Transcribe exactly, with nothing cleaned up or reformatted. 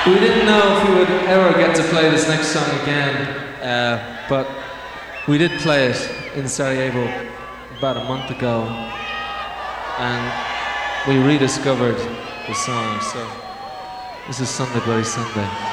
We didn't know if we would ever get to play this next song again, uh, but we did play it in Sarajevo about a month ago, and we rediscovered the song. So this is Sunday Bloody Sunday.